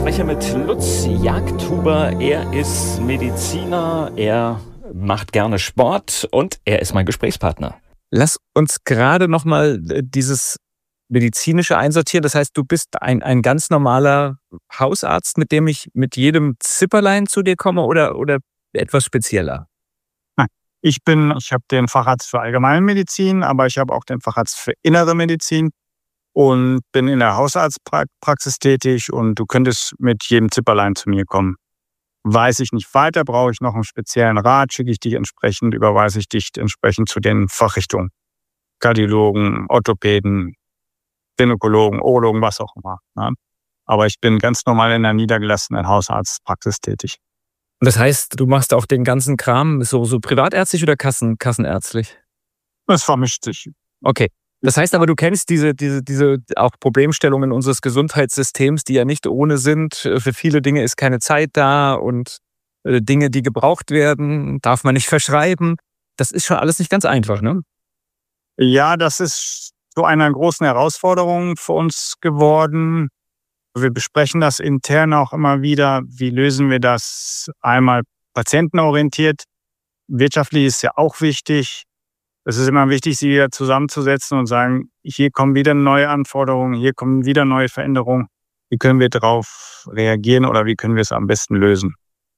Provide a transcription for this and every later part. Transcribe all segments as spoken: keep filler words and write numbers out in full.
spreche mit Lutz Jagdhuber. Er ist Mediziner, er macht gerne Sport und er ist mein Gesprächspartner. Lass uns gerade nochmal dieses medizinische einsortieren. Das heißt, du bist ein, ein ganz normaler Hausarzt, mit dem ich mit jedem Zipperlein zu dir komme oder, oder etwas spezieller? Nein, ich bin, ich habe den Facharzt für Allgemeinmedizin, aber ich habe auch den Facharzt für Innere Medizin und bin in der Hausarztpraxis tätig und du könntest mit jedem Zipperlein zu mir kommen. Weiß ich nicht weiter, brauche ich noch einen speziellen Rat, schicke ich dich entsprechend, überweise ich dich entsprechend zu den Fachrichtungen. Kardiologen, Orthopäden, Gynäkologen, Urologen, was auch immer. Ne? Aber ich bin ganz normal in der niedergelassenen Hausarztpraxis tätig. Und das heißt, du machst auch den ganzen Kram so, so privatärztlich oder Kassen, kassenärztlich? Es vermischt sich. Okay. Das heißt aber, du kennst diese, diese, diese auch Problemstellungen unseres Gesundheitssystems, die ja nicht ohne sind. Für viele Dinge ist keine Zeit da und Dinge, die gebraucht werden, darf man nicht verschreiben. Das ist schon alles nicht ganz einfach, ne? Ja, das ist zu einer großen Herausforderung für uns geworden. Wir besprechen das intern auch immer wieder. Wie lösen wir das? Einmal patientenorientiert. Wirtschaftlich ist ja auch wichtig. Es ist immer wichtig, sie wieder zusammenzusetzen und sagen, hier kommen wieder neue Anforderungen, hier kommen wieder neue Veränderungen. Wie können wir darauf reagieren oder wie können wir es am besten lösen?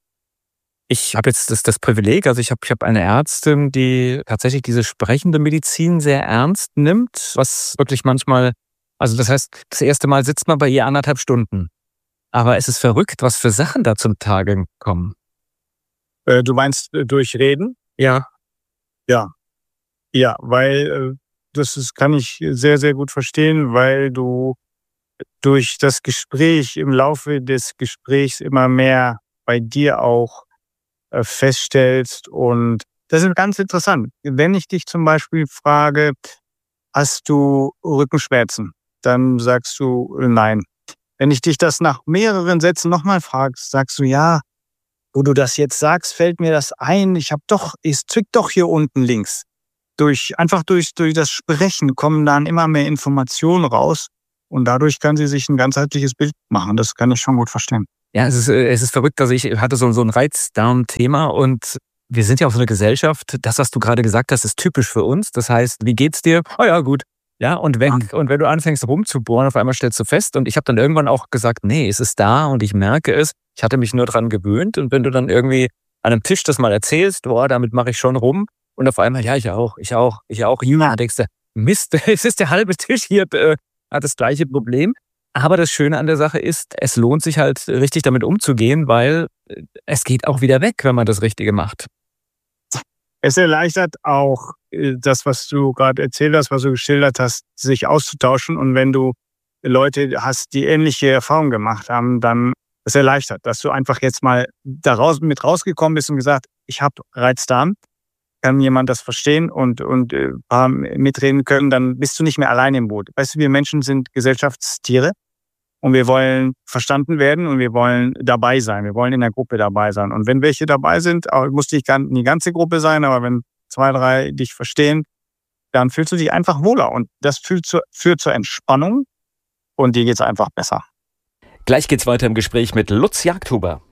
Ich habe jetzt das, das Privileg, also ich habe ich hab eine Ärztin, die tatsächlich diese sprechende Medizin sehr ernst nimmt, was wirklich manchmal, also das heißt, das erste Mal sitzt man bei ihr anderthalb Stunden. Aber es ist verrückt, was für Sachen da zum Tage kommen. Äh, du meinst äh, durch Reden? Ja. Ja. Ja, weil äh, das ist, kann ich sehr, sehr gut verstehen, weil du durch das Gespräch, im Laufe des Gesprächs immer mehr bei dir auch äh, feststellst. Und das ist ganz interessant. Wenn ich dich zum Beispiel frage, hast du Rückenschmerzen? Dann sagst du äh, nein. Wenn ich dich das nach mehreren Sätzen nochmal fragst, sagst du ja, wo du das jetzt sagst, fällt mir das ein. Ich habe doch, es zwickt doch hier unten links. Durch, einfach durch, durch das Sprechen kommen dann immer mehr Informationen raus und dadurch kann sie sich ein ganzheitliches Bild machen. Das kann ich schon gut verstehen. Ja, es ist, es ist verrückt. Also ich hatte so, so ein Reizdarm-Thema und wir sind ja auch so eine Gesellschaft. Das, was du gerade gesagt hast, ist typisch für uns. Das heißt, wie geht's dir? Oh ja, gut. Ja, und wenn, ja. und wenn du anfängst rumzubohren, auf einmal stellst du fest und ich habe dann irgendwann auch gesagt, nee, es ist da und ich merke es. Ich hatte mich nur dran gewöhnt und wenn du dann irgendwie an einem Tisch das mal erzählst, boah, damit mache ich schon rum. Und auf einmal, ja, ich auch, ich auch, ich auch. Ja, denkst du, Mist, es ist der halbe Tisch hier, äh, hat das gleiche Problem. Aber das Schöne an der Sache ist, es lohnt sich halt richtig damit umzugehen, weil es geht auch wieder weg, wenn man das Richtige macht. Es erleichtert auch das, was du gerade erzählt hast, was du geschildert hast, sich auszutauschen. Und wenn du Leute hast, die ähnliche Erfahrungen gemacht haben, dann es erleichtert, dass du einfach jetzt mal da raus, mit rausgekommen bist und gesagt, ich habe Reizdarm. Kann jemand das verstehen und, und äh, mitreden können, dann bist du nicht mehr allein im Boot. Weißt du, wir Menschen sind Gesellschaftstiere und wir wollen verstanden werden und wir wollen dabei sein. Wir wollen in der Gruppe dabei sein. Und wenn welche dabei sind, auch, muss nicht die ganze Gruppe sein, aber wenn zwei, drei dich verstehen, dann fühlst du dich einfach wohler. Und das führt zur, führt zur Entspannung und dir geht's einfach besser. Gleich geht's weiter im Gespräch mit Lutz Jagdhuber.